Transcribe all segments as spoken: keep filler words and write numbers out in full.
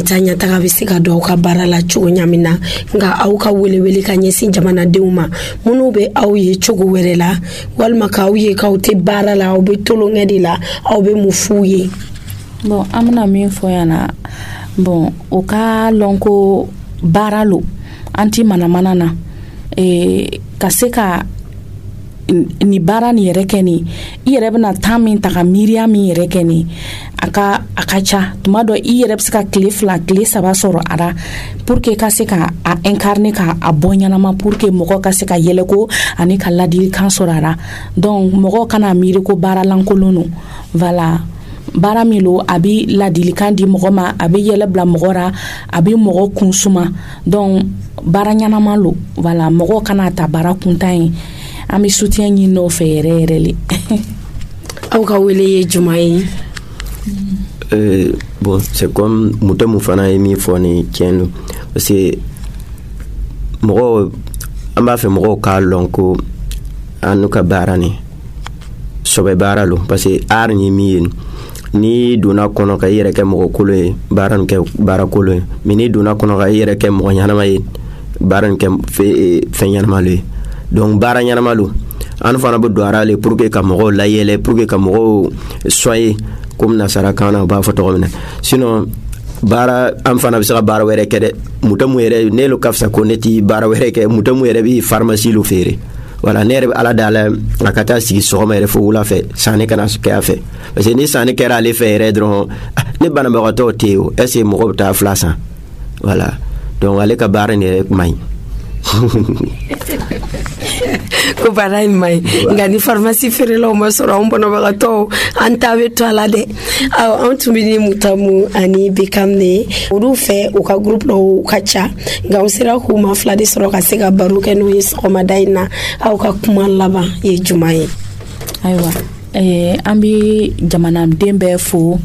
Mutanya taga bɛ se ka dɔw ka baara la cogo ɲamin na nka aw ka wele wele ka ɲɛsin jamanadenw ma minnu bɛ aw ye cogo wɛrɛ la walima k'aw ye k'aw tɛ baara la aw bɛ tolonkɛ de la aw bɛ mun f'u ye. Bon an bɛna min fɔ yan na bon o ka lɔn ko baara lo an ti manamana na eh, ka se ka ni baara ni yɛrɛ kɛ ni i yɛrɛ bɛna temps min ta ka miiriya min yɛrɛ kɛ ni a ka a ka ca tuma dɔ i yɛrɛ bɛ se ka tile fila tile saba sɔrɔ a la pour que ka se ka a incarner ka a bɔ ɲɛnama pour que mɔgɔ ka se ka yɛlɛ ko ani ka ladilikan sɔrɔ a la donc mɔgɔ kana miiri ko baara lankolon no voilà baara min lo a bɛ ladilikan di mɔgɔ ma a bɛ yɛlɛ bila mɔgɔ ra a bɛ mɔgɔ kun suma donc baara ɲɛnama lo voilà mɔgɔ kana ta baara kuntan ye an bɛ soutien ɲini n'o fɛ yɛrɛ yɛrɛ le. Aw ka wele ye juma ye. Euh, bon, c'est comme muta mu fana ye min fɔ ni tiɲɛ don parce que mɔgɔw an b'a fɛ mɔgɔw k'a lɔn ko an n'u ka baara ni sɔbɛ baara lo parce que art ni min ye ni donna kɔnɔ ka i yɛrɛ kɛ mɔgɔ kolon ye baara nin kɛ baara kolon ye mais ni donna kɔnɔ ka i yɛrɛ kɛ mɔgɔ ɲanama ye baara nin kɛ fɛn ɲanama lo ye donc baara ɲanama lo an fana bɛ don ara le pour que ka mɔgɔw layɛlɛ pour que ka mɔgɔw soyer comme nasara kan na b'a fɔ tɔgɔ min na sinon baara an fana bɛ se ka baara wɛrɛ kɛ dɛ mutamu yɛrɛ ne lo ka fisa ko ne ti baara wɛrɛ kɛ mutamu yɛrɛ bɛ pharmacie lo feere voilà ne yɛrɛ bɛ ala dala a ka taa sigi sɔgɔma yɛrɛ fo wula fɛ sanni kana kɛ a fɛ parce que ni sanni kɛra ale fɛ yɛrɛ dɔrɔn ne banabagatɔw tɛ yen o est ce que mɔgɔ bɛ taa fila san voilà donc ale ka baara ni yɛrɛ man ɲi. Ko baara in man ɲi nka ni pharmacie feerelaw ma sɔrɔ an banabagatɔw an ta bɛ to a la dɛ awɔ an tun bɛ ni Mutamu ani Bekam ne olu fɛ u ka groupe dɔw ka ca nka u sera k'u ma fila de sɔrɔ ka se ka baro kɛ n'u ye sɔgɔmada in na aw ka kuma laban ye juma ye. Ayiwa eh, an bɛ jamanaden bɛɛ fo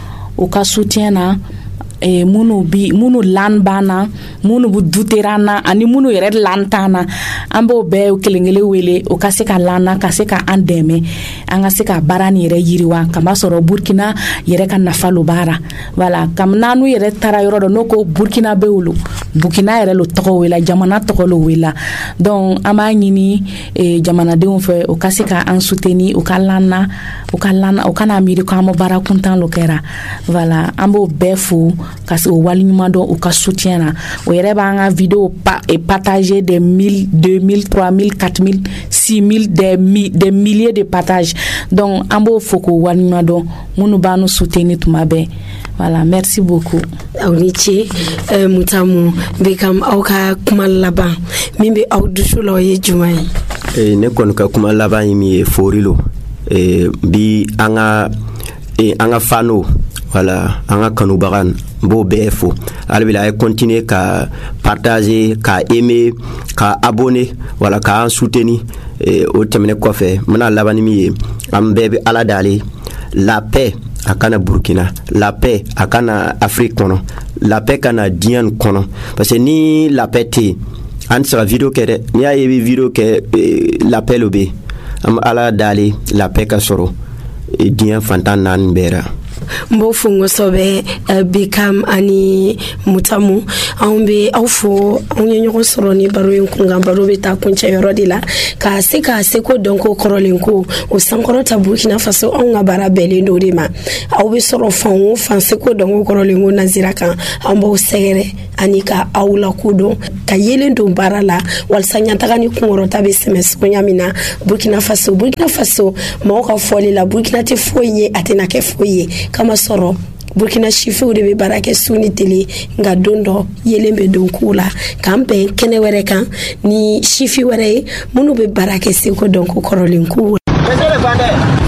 u ka soutien na eh, munu bi munu lan bana munu bu duterana ani munu yɛrɛ lan tana an b'o bɛɛ kelenkelen wele o ka se ka lana ka se ka an dɛmɛ an ka se ka baara ni yɛrɛ yiriwa kama sɔrɔ Burkina yɛrɛ ka nafa lo baara voilà kam nanu yɛrɛ tara yɔrɔ dɔ no ko Burkina be wolo Burkina yɛrɛ lo tɔgɔ wela jamana tɔgɔ lo wela donc an b'a ɲini eh, jamanadenw fɛ o ka se ka an soutenir o ka lana o ka lana o kana miiri ko an bɛ baara kuntan lo kɛra voilà an b'o bɛɛ fo ka se o wali ɲuman dɔn o ka soutien na o yɛrɛ b'an ka vidéo pa, et partager des mille deux mille trois mille quatre mille six mille des, mi, des milliers de partages donc an b'o fo k'o wali ɲuman dɔn minnu b'an nu soutenir tuma bɛɛ voilà merci beaucoup. Aw ni ce euh, Mutamu Bekam aw ka kuma laban min bɛ aw dusu la o ye juma ye. Eh, ne kɔni ka kuma laban ye min ye fori lo eh, bi an ka eh, an ka fano voilà an ka kanubaga b'o bɛɛ fo hali bi a ye continuer ka partager ka aimer ka abonner voilà ka an soutenir eh, o tɛmɛnen kɔfɛ n bɛna laban ni min ye an bɛɛ bɛ ala dale la paix a kana Burkina la paix a kana Afrique kɔnɔ la paix kana diɲɛ kɔnɔ parce que ni la paix tɛ an tɛ se ka video kɛ dɛ n'i y'a ye i bɛ video kɛ eh, la paix lo bɛ an bɛ ala dale la paix ka sɔrɔ eh, diɲɛ fantan naani bɛɛ la. Mbo fungo sobe uh, Bekam ani Mutamu an be aw fo an ye ɲɔgɔn sɔrɔ ni baro in kun kan baro bɛ taa kuncɛ yɔrɔ de la ka se ka se ko dɔn ko kɔrɔlen ko o sankɔrɔ ta Burkina Faso an ka baara bɛɛlen do de ma aw bɛ sɔrɔ fan o fan se ko dɔn ko kɔrɔlen ko nazira kan an b'aw sɛgɛrɛ ani ka aw la kodɔn ka yelen don baara la walasa ɲataga ni kunkɔrɔta bɛ sɛmɛ sogoɲa min na Burkina Faso Burkina Faso mɔgɔw ka fɔli la Burkina tɛ foyi ye a tɛna kɛ foyi ye kama sɔrɔ Burkina sifiw de bɛ baara kɛ su ni tele nka don dɔ yelen bɛ don k'u la k'an bɛn kɛnɛ wɛrɛ kan ni sifi wɛrɛ ye minnu bɛ baara kɛ seko dɔn ko kɔrɔlen k'u